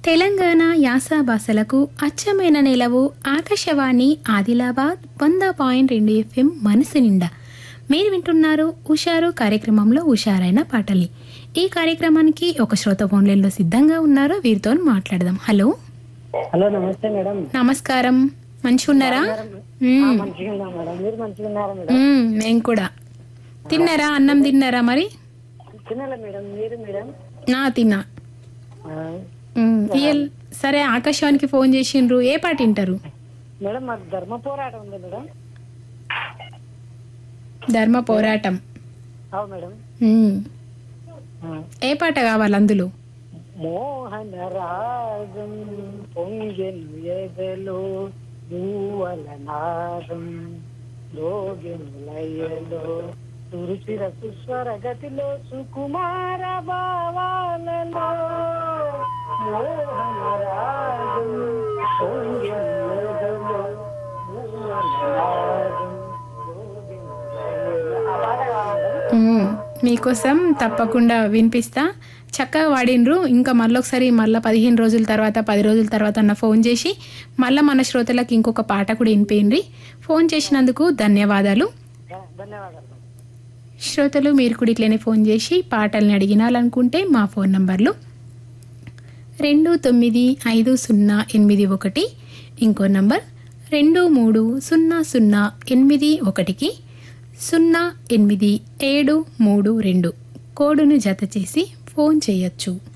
తెలంగాణ యాస భాషలకు అచ్చమైన నెలవు ఆకాశవాణి ఆదిలాబాద్ 100.2 FM మనసు నిండా. మీరు వింటున్నారు ఉషారు కార్యక్రమంలో ఉషారైన పాటల్ని. ఈ కార్యక్రమానికి ఒక శ్రోత ఫోన్లైన్లో సిద్ధంగా ఉన్నారు, వీరితో మాట్లాడదాం. హలో హలో, నమస్తే మేడం. నమస్కారం, మంచిగున్నారా? మేము కూడా. తిన్నారా? అన్నం తిన్నారా? మరి తినాలా మేడం? మీరు మేడం? తిన్నా. సరే, ఆకాశవానికి ఫోన్ చేసిండ్రు, ఏ పాట వింటారు మేడం? మాకు ధర్మ పోరాటం ఉంది మేడం. ధర్మ పోరాటం. అవు మేడం. ఏ పాట కావాలి అందులో? మోహన రాగం పొంగెను ఎదలో భూవల నాదం లోగెను లయలో తురుచిర సుస్వర గతిలో సుకుమార భావాలలో మోహన రాగం పొంగెను ఎదలో భూవల నాదం లోగెను లయలో. ఆ పాట కావాలి. మీకోసం తప్పకుండా వినిపిస్తా. చక్కగా వాడినరు. ఇంకా మళ్ళొకసారి 15 రోజుల తర్వాత 10 రోజుల తర్వాత అన్న ఫోన్ చేసి మళ్ళీ మన శ్రోతలకు ఇంకొక పాట కూడా వినిపోయింది. ఫోన్ చేసినందుకు ధన్యవాదాలు. శ్రోతలు మీరు కూడా ఇట్లనే ఫోన్ చేసి పాటల్ని అడిగినాలనుకుంటే మా ఫోన్ నంబర్లు 295081, ఇంకో నంబర్ 230081కి 08732 కోడును జత చేసి ఫోన్ చేయొచ్చు.